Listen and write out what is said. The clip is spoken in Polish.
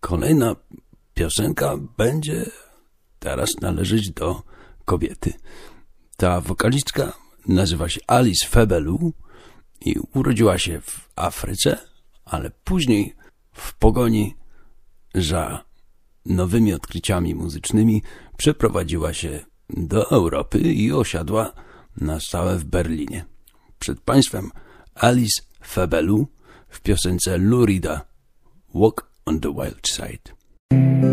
Kolejna piosenka będzie teraz należeć do kobiety. Ta wokalistka nazywa się Alice Febelu i urodziła się w Afryce, ale później w pogoni za nowymi odkryciami muzycznymi przeprowadziła się do Europy i osiadła na stałe w Berlinie. Przed Państwem Alice Febelu w piosence Lou Reeda Walk on the Wild Side.